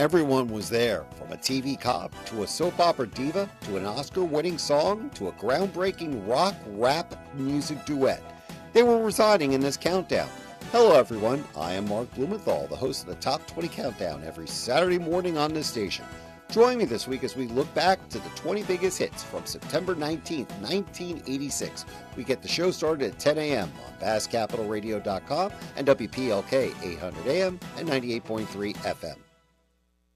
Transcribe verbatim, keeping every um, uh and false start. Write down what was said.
Everyone was there, from a T V cop to a soap opera diva to an Oscar-winning song to a groundbreaking rock rap music duet. They were residing in this countdown. Hello everyone, I am Mark Blumenthal, the host of the Top twenty Countdown every Saturday morning on this station. Join me this week as we look back to the twenty biggest hits from September nineteenth, nineteen eighty-six. We get the show started at ten a.m. on Bass Capital Radio dot com and W P L K eight hundred A M and ninety-eight point three F M.